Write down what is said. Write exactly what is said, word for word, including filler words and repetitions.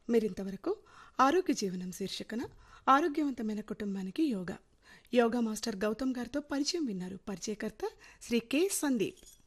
మీరింతవరకు ఆరోగ్య జీవనం శీర్షికన ఆరోగ్యవంతమైన కుటుంబానికి యోగా యోగా మాస్టర్ గౌతమ్ గారితో పరిచయం విన్నారు. పరిచయకర్త శ్రీ కె సందీప్.